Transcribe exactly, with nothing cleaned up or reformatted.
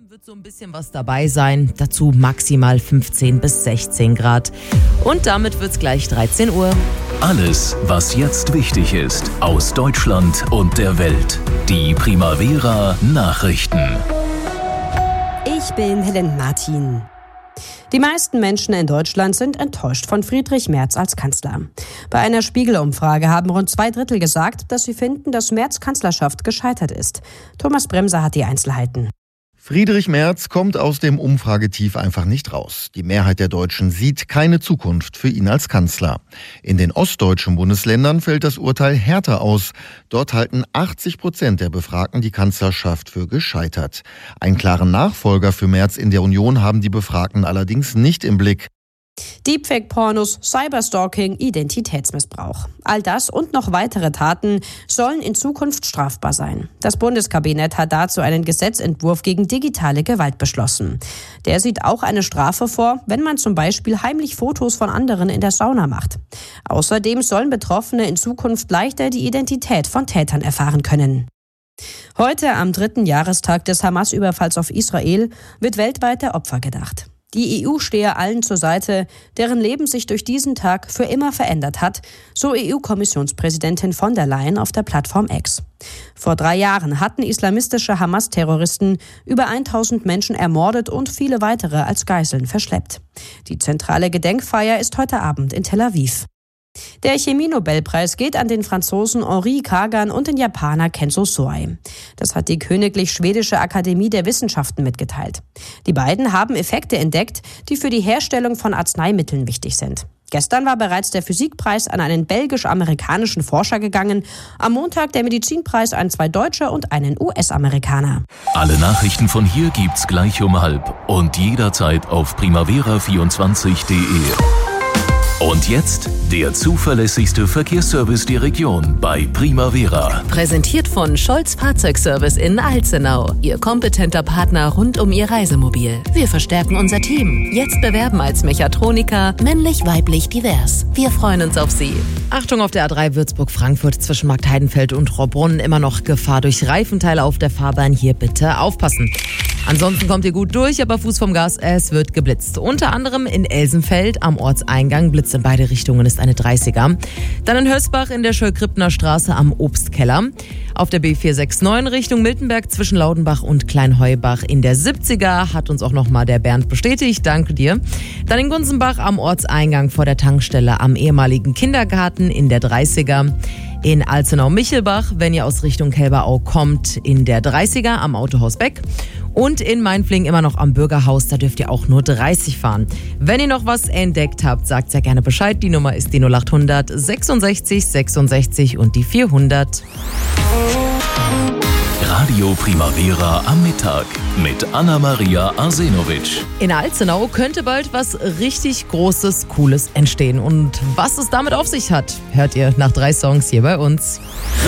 wird so ein bisschen was dabei sein. Dazu maximal fünfzehn bis sechzehn Grad. Und damit wird's gleich dreizehn Uhr. Alles, was jetzt wichtig ist, aus Deutschland und der Welt. Die Primavera Nachrichten. Ich bin Helen Martin. Die meisten Menschen in Deutschland sind enttäuscht von Friedrich Merz als Kanzler. Bei einer Spiegel-Umfrage haben rund zwei Drittel gesagt, dass sie finden, dass Merz' Kanzlerschaft gescheitert ist. Thomas Bremser hat die Einzelheiten. Friedrich Merz kommt aus dem Umfragetief einfach nicht raus. Die Mehrheit der Deutschen sieht keine Zukunft für ihn als Kanzler. In den ostdeutschen Bundesländern fällt das Urteil härter aus. Dort halten achtzig Prozent der Befragten die Kanzlerschaft für gescheitert. Einen klaren Nachfolger für Merz in der Union haben die Befragten allerdings nicht im Blick. Deepfake-Pornos, Cyberstalking, Identitätsmissbrauch. All das und noch weitere Taten sollen in Zukunft strafbar sein. Das Bundeskabinett hat dazu einen Gesetzentwurf gegen digitale Gewalt beschlossen. Der sieht auch eine Strafe vor, wenn man zum Beispiel heimlich Fotos von anderen in der Sauna macht. Außerdem sollen Betroffene in Zukunft leichter die Identität von Tätern erfahren können. Heute, am dritten Jahrestag des Hamas-Überfalls auf Israel, wird weltweit der Opfer gedacht. Die E U stehe allen zur Seite, deren Leben sich durch diesen Tag für immer verändert hat, so E U-Kommissionspräsidentin von der Leyen auf der Plattform X. Vor drei Jahren hatten islamistische Hamas-Terroristen über tausend Menschen ermordet und viele weitere als Geiseln verschleppt. Die zentrale Gedenkfeier ist heute Abend in Tel Aviv. Der Chemie-Nobelpreis geht an den Franzosen Henri Kagan und den Japaner Kenzo Soei. Das hat die Königlich Schwedische Akademie der Wissenschaften mitgeteilt. Die beiden haben Effekte entdeckt, die für die Herstellung von Arzneimitteln wichtig sind. Gestern war bereits der Physikpreis an einen belgisch-amerikanischen Forscher gegangen. Am Montag der Medizinpreis an zwei Deutsche und einen U S-Amerikaner. Alle Nachrichten von hier gibt's gleich um halb und jederzeit auf primavera vierundzwanzig punkt de. Und jetzt der zuverlässigste Verkehrsservice der Region bei Primavera. Präsentiert von Scholz Fahrzeugservice in Alzenau. Ihr kompetenter Partner rund um Ihr Reisemobil. Wir verstärken unser Team. Jetzt bewerben als Mechatroniker, männlich, weiblich, divers. Wir freuen uns auf Sie. Achtung auf der A drei Würzburg-Frankfurt zwischen Marktheidenfeld und Rohrbrunn. Immer noch Gefahr durch Reifenteile auf der Fahrbahn. Hier bitte aufpassen. Ansonsten kommt ihr gut durch, aber Fuß vom Gas, es wird geblitzt. Unter anderem in Elsenfeld am Ortseingang, Blitz in beide Richtungen ist eine dreißiger. Dann in Hösbach in der Schöll-Krippner Straße am Obstkeller. Auf der B vier sechs neun Richtung Miltenberg zwischen Laudenbach und Kleinheubach in der siebziger hat uns auch nochmal der Bernd bestätigt, danke dir. Dann in Gunzenbach am Ortseingang vor der Tankstelle am ehemaligen Kindergarten in der dreißiger. In Alzenau-Michelbach, wenn ihr aus Richtung Kelberau kommt, in der dreißiger am Autohaus Beck. Und in Mainflingen immer noch am Bürgerhaus, da dürft ihr auch nur dreißig fahren. Wenn ihr noch was entdeckt habt, sagt sehr gerne Bescheid. Die Nummer ist die null achthundert sechsundsechzig sechsundsechzig und die vierhundert. Radio Primavera am Mittag mit Anna-Maria Arsenovic. In Alzenau könnte bald was richtig Großes, Cooles entstehen. Und was es damit auf sich hat, hört ihr nach drei Songs hier bei uns.